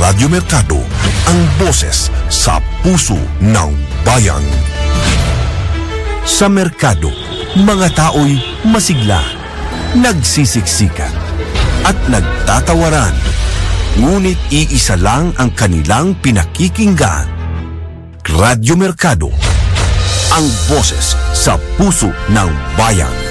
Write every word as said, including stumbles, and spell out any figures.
Radyo Mercado, ang boses sa puso ng bayan. Sa merkado, mga tao'y masigla, nagsisiksikan, at nagtatawaran. Ngunit iisa lang ang kanilang pinakikinggan. Radyo Mercado, ang boses sa puso ng bayan.